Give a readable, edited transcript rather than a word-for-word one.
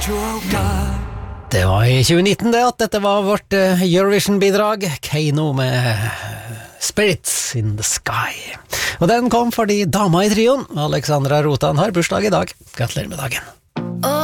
Det var i 2019 det at dette var vårt Eurovision-bidrag, Keino med Spirits in the Sky. Og den kom fordi dama i trioen, Alexandra Rotan, har bursdag i dag. Gratulerer med dagen.